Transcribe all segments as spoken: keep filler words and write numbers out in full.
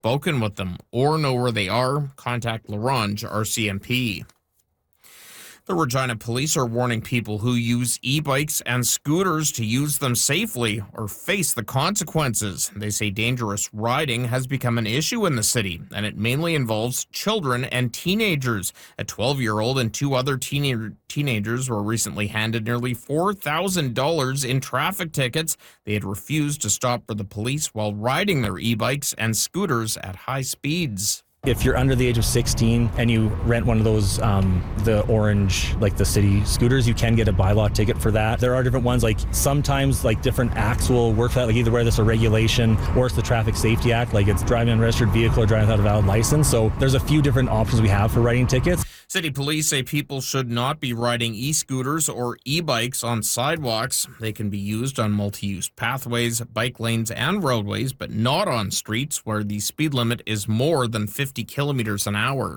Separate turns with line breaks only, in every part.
spoken with them or know where they are, contact LaRange R C M P. The Regina police are warning people who use e-bikes and scooters to use them safely or face the consequences. They say dangerous riding has become an issue in the city, and it mainly involves children and teenagers. A twelve-year-old and two other teen- teenagers were recently handed nearly four thousand dollars in traffic tickets. They had refused to stop for the police while riding their e-bikes and scooters at high speeds.
If you're under the age of sixteen and you rent one of those, um, the orange, like the city scooters, you can get a bylaw ticket for that. There are different ones, like sometimes like different acts will work for that, like either whether it's a regulation or it's the Traffic Safety Act, like it's driving an unregistered vehicle or driving without a valid license. So there's a few different options we have for writing tickets.
City police say people should not be riding e-scooters or e-bikes on sidewalks. They can be used on multi-use pathways, bike lanes, and roadways, but not on streets where the speed limit is more than fifty kilometers an hour.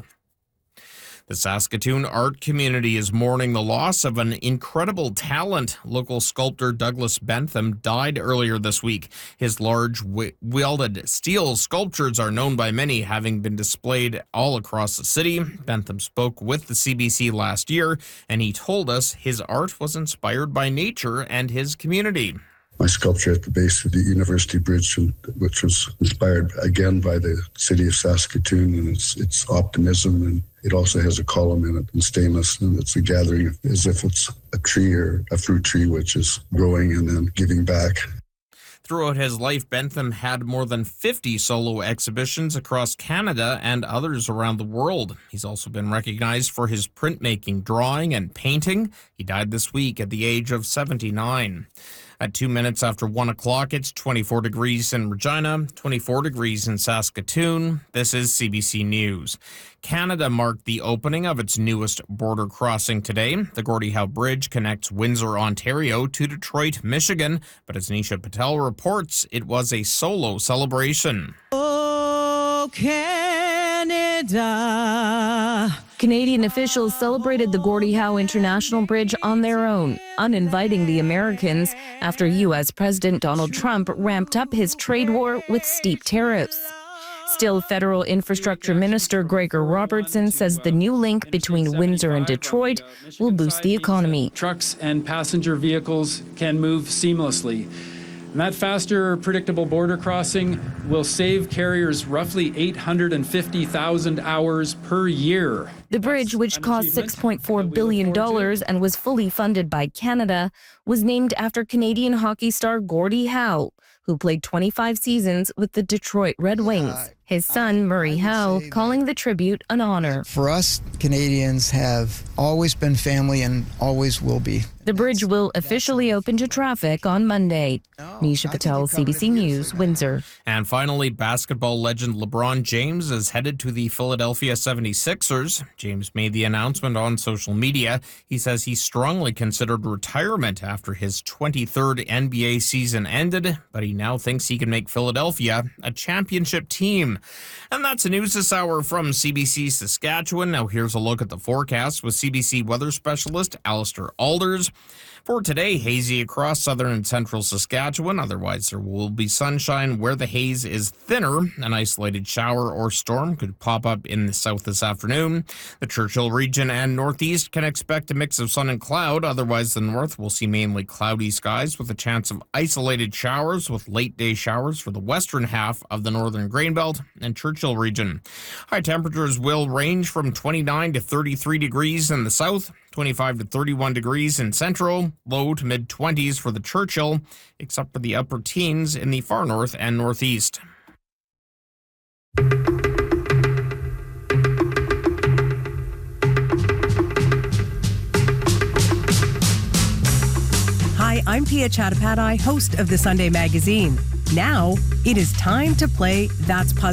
The Saskatoon art community is mourning the loss of an incredible talent. Local sculptor Douglas Bentham died earlier this week. His large wielded steel sculptures are known by many, having been displayed all across the city. Bentham spoke with the C B C last year, and he told us his art was inspired by nature and his community.
My sculpture at the base of the University Bridge, which was inspired again by the city of Saskatoon and its its optimism, and it also has a column in it in stainless, and it's a gathering as if it's a tree or a fruit tree which is growing and then giving back.
Throughout his life, Bentham had more than fifty solo exhibitions across Canada and others around the world. He's also been recognized for his printmaking, drawing, and painting. He died this week at the age of seventy-nine. At two minutes after one o'clock, it's twenty-four degrees in Regina, twenty-four degrees in Saskatoon. This is C B C News. Canada marked the opening of its newest border crossing today. The Gordie Howe Bridge connects Windsor, Ontario to Detroit, Michigan. But as Nisha Patel reports, it was a solo celebration.
Oh, Canada.
Canadian officials celebrated the Gordie Howe International Bridge on their own, uninviting the Americans after U S President Donald Trump ramped up his trade war with steep tariffs. Still, Federal Infrastructure Minister Gregor Robertson says the new link between Windsor and Detroit will boost the economy.
Trucks and passenger vehicles can move seamlessly. And that faster, predictable border crossing will save carriers roughly eight hundred fifty thousand hours per year.
The bridge, which cost six point four billion dollars and was fully funded by Canada, was named after Canadian hockey star Gordie Howe, who played twenty-five seasons with the Detroit Red Wings. His son, Murray Howe, calling the tribute an honor.
For us, Canadians have always been family and always will be.
The bridge will officially open to traffic on Monday. Nisha Patel, C B C News, Windsor.
And finally, basketball legend LeBron James is headed to the Philadelphia seventy-sixers. James made the announcement on social media. He says he strongly considered retirement after his twenty-third N B A season ended, but he now thinks he can make Philadelphia a championship team. And that's the news this hour from C B C Saskatchewan. Now here's a look at the forecast with C B C weather specialist Alistair Alders. For today, hazy across southern and central Saskatchewan. Otherwise, there will be sunshine where the haze is thinner. An isolated shower or storm could pop up in the south this afternoon. The Churchill region and northeast can expect a mix of sun and cloud. Otherwise, the north will see mainly cloudy skies with a chance of isolated showers with late-day showers for the western half of the northern grain belt and Churchill region. High temperatures will range from twenty-nine to thirty-three degrees in the south, twenty-five to thirty-one degrees in central, low to mid-twenties for the Churchill, except for the upper teens in the far north and northeast.
Hi, I'm Pia Chattopadhyay, host of the Sunday Magazine. Now, it is time to play That's Puzzle.